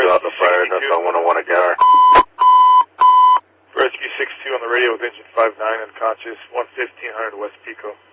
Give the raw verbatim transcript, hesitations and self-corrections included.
out the fire, that's on one oh one again. Rescue six two on the radio with engine five nine unconscious, one fifteen hundred West Pico.